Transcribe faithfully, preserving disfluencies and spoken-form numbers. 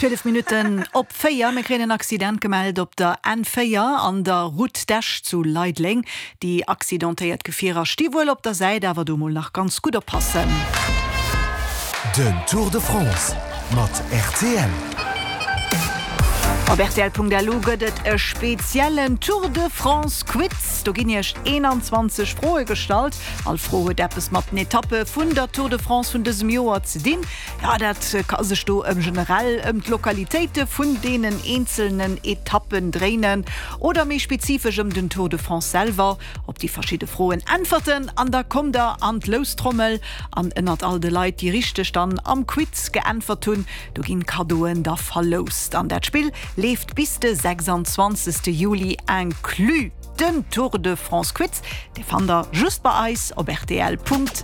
zwölf Minuten op Feier me kre accident gemeldet op der N Feier an der Route Dash zu Leidling. Die accidentéiert Gefierer Stiwuel op der Seite, awer du mo nach ganz gut oppassen. Den Tour de France mat R T L. Op R T L Punkt L U gëtt e speziellen Tour de France Quiz. Du ginn ech einundzwanzig Froe stalt, all frohe Deppes mat den Etappe vun der Tour de France vun diesem Joer ze din. Ja, dat kann sech do im generell um die Lokalitäten vun denen einzelnen Etappen drehen oder méi spezifisch um den Tour de France selber, ob die verschiedene Frohen antworten. An der kommt der an die Lostrommel an ënnert all de Leiit die richtig dann am Quiz geantwort hun. Du ginn Kadoen da verlost. An dat Spiel lebt bis den sechsundzwanzigsten Juli inclus den Tour de France Quiz. Der fand er just bei Eis op R T L Punkt